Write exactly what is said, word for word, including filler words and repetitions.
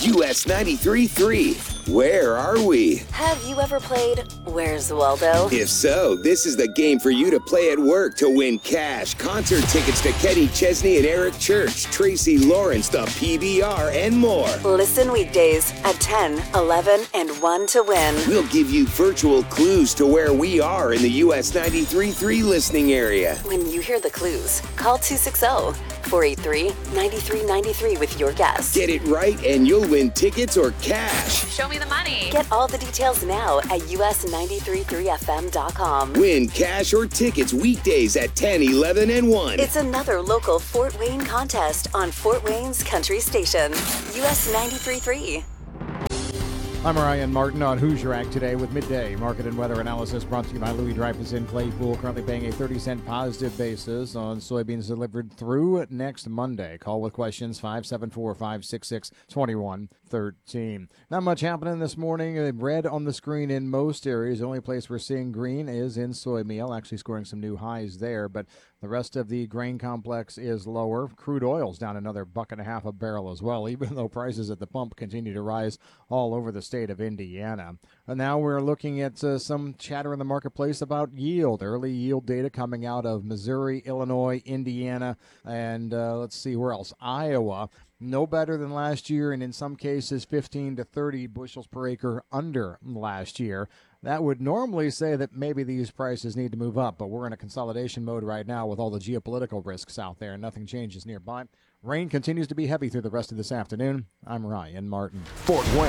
U S ninety-three point three. Where are we? Have you ever played Where's Waldo? If so, this is the game for you to play at work to win cash, concert tickets to Kenny Chesney and Eric Church, Tracy Lawrence, the P B R, and more. Listen weekdays at ten, eleven, and one to win. We'll give you virtual clues to where we are in the U S ninety-three point three listening area. When you hear the clues, call two six zero, four eight three, nine three nine three with your guess. Get it right and you'll win tickets or cash. Show me the money. Get all the details now at U S ninety-three point three F M dot com. Win cash or tickets weekdays at ten, eleven, and one. It's another local Fort Wayne contest on Fort Wayne's Country Station. U S ninety-three point three. I'm Ryan Martin on Hoosier Act today with midday market and weather analysis brought to you by Louis Dreyfus in Claypool, currently paying a thirty cent positive basis on soybeans delivered through next Monday. Call with questions five seven four, five six six, two one one three. Not much happening this morning. Red on the screen in most areas. The only place we're seeing green is in soy meal, actually scoring some new highs there, but the rest of the grain complex is lower. Crude oil's down another buck and a half a barrel as well, even though prices at the pump continue to rise all over the state of Indiana. And now we're looking at uh, some chatter in the marketplace about yield. Early yield data coming out of Missouri, Illinois, Indiana, and uh, let's see where else. Iowa. No better than last year, and in some cases fifteen to thirty bushels per acre under last year. That would normally say that maybe these prices need to move up, but we're in a consolidation mode right now with all the geopolitical risks out there, and nothing changes nearby. Rain continues to be heavy through the rest of this afternoon. I'm Ryan Martin. Fort Wayne.